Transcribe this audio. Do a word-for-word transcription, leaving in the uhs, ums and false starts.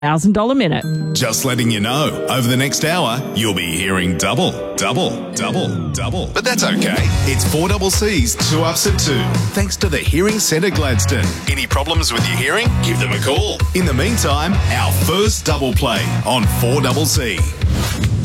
one thousand dollars minute. Just letting you know, over the next hour, you'll be hearing double, double, double, double. But that's okay. It's four double C's, two ups at two. Thanks to the Hearing Centre Gladstone. Any problems with your hearing? Give them a call. In the meantime, our first double play on four double C.